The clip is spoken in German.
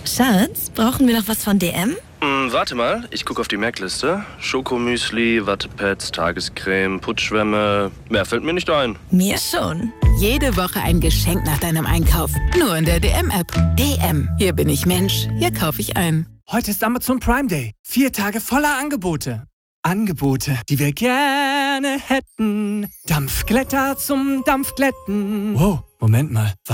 Schatz, brauchen wir noch was von DM? Warte mal, ich gucke auf die Merkliste. Schokomüsli, Wattepads, Tagescreme, Putzschwämme. Mehr fällt mir nicht ein. Mir schon. Jede Woche ein Geschenk nach deinem Einkauf. Nur in der DM-App. DM. Hier bin ich Mensch. Hier kaufe ich ein. Heute ist Amazon Prime Day. 4 Tage voller Angebote. Angebote, die wir gerne hätten. Dampfglätter zum Dampfglätten. Wow, Moment mal.